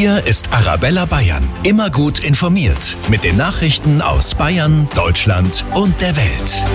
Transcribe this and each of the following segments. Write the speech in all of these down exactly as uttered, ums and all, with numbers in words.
Hier ist Arabella Bayern. Immer gut informiert mit den Nachrichten aus Bayern, Deutschland und der Welt.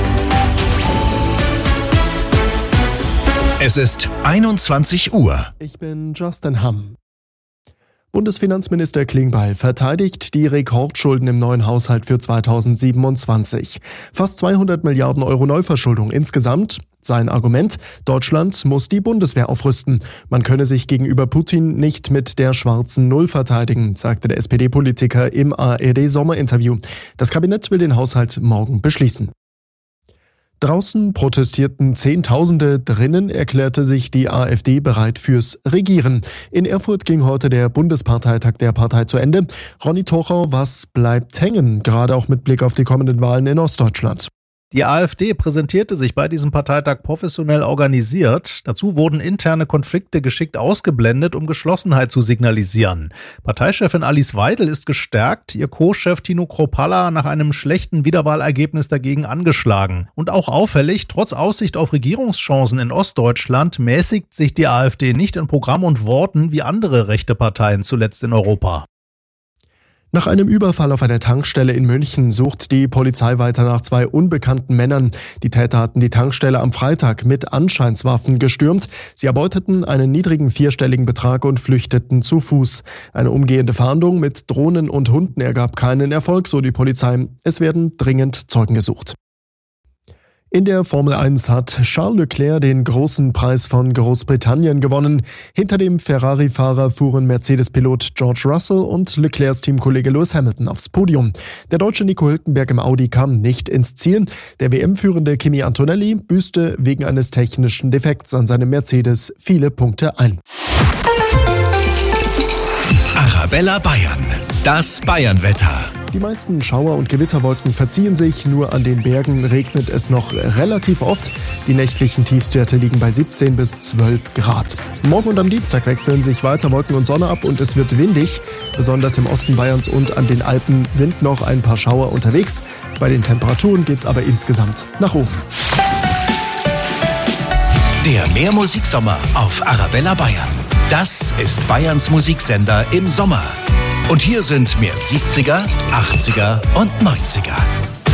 Es ist einundzwanzig Uhr. Ich bin Justin Hamm. Bundesfinanzminister Klingbeil verteidigt die Rekordschulden im neuen Haushalt für zweitausendsiebenundzwanzig. Fast zweihundert Milliarden Euro Neuverschuldung insgesamt. Sein Argument: Deutschland muss die Bundeswehr aufrüsten. Man könne sich gegenüber Putin nicht mit der schwarzen Null verteidigen, sagte der S P D-Politiker im A R D-Sommerinterview. Das Kabinett will den Haushalt morgen beschließen. Draußen protestierten Zehntausende, drinnen erklärte sich die AfD bereit fürs Regieren. In Erfurt ging heute der Bundesparteitag der Partei zu Ende. Ronny Tochau, was bleibt hängen, gerade auch mit Blick auf die kommenden Wahlen in Ostdeutschland? Die AfD präsentierte sich bei diesem Parteitag professionell organisiert. Dazu wurden interne Konflikte geschickt ausgeblendet, um Geschlossenheit zu signalisieren. Parteichefin Alice Weidel ist gestärkt, ihr Co-Chef Tino Kropalla nach einem schlechten Wiederwahlergebnis dagegen angeschlagen. Und auch auffällig, trotz Aussicht auf Regierungschancen in Ostdeutschland mäßigt sich die AfD nicht in Programm und Worten wie andere rechte Parteien zuletzt in Europa. Nach einem Überfall auf einer Tankstelle in München sucht die Polizei weiter nach zwei unbekannten Männern. Die Täter hatten die Tankstelle am Freitag mit Anscheinswaffen gestürmt. Sie erbeuteten einen niedrigen vierstelligen Betrag und flüchteten zu Fuß. Eine umgehende Fahndung mit Drohnen und Hunden ergab keinen Erfolg, so die Polizei. Es werden dringend Zeugen gesucht. In der Formel eins hat Charles Leclerc den großen Preis von Großbritannien gewonnen. Hinter dem Ferrari-Fahrer fuhren Mercedes-Pilot George Russell und Leclercs Teamkollege Lewis Hamilton aufs Podium. Der Deutsche Nico Hülkenberg im Audi kam nicht ins Ziel. Der W M-führende Kimi Antonelli büßte wegen eines technischen Defekts an seinem Mercedes viele Punkte ein. Arabella Bayern, das Bayernwetter. Die meisten Schauer- und Gewitterwolken verziehen sich, nur an den Bergen regnet es noch relativ oft. Die nächtlichen Tiefstwerte liegen bei siebzehn bis zwölf Grad. Morgen und am Dienstag wechseln sich weiter Wolken und Sonne ab und es wird windig. Besonders im Osten Bayerns und an den Alpen sind noch ein paar Schauer unterwegs. Bei den Temperaturen geht's aber insgesamt nach oben. Der Mehrmusiksommer auf Arabella Bayern. Das ist Bayerns Musiksender im Sommer. Und hier sind mehr siebziger, achtziger und neunziger.